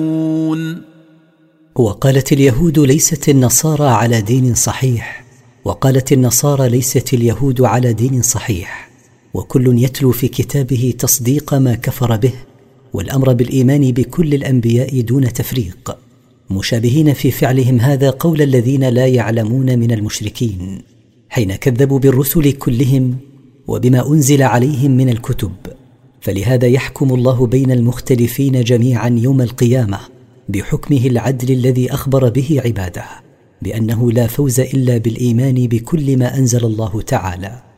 وقالت اليهود ليست النصارى على دين صحيح، وقالت النصارى ليست اليهود على دين صحيح، وكل يتلو في كتابه تصديق ما كفر به والأمر بالإيمان بكل الأنبياء دون تفريق، مشابهين في فعلهم هذا قول الذين لا يعلمون من المشركين حين كذبوا بالرسل كلهم وبما أنزل عليهم من الكتب. فلهذا يحكم الله بين المختلفين جميعا يوم القيامة بحكمه العدل الذي أخبر به عباده بأنه لا فوز إلا بالإيمان بكل ما أنزل الله تعالى.